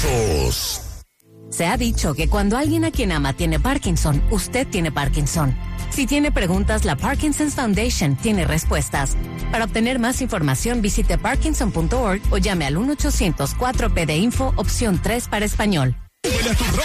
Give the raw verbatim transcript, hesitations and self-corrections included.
Famosos. Se ha dicho que cuando alguien a quien ama tiene Parkinson, usted tiene Parkinson. Si tiene preguntas, la Parkinson's Foundation tiene respuestas. Para obtener más información, visite parkinson punto org o llame al uno ochocientos cuatro P de Info, opción tres para español.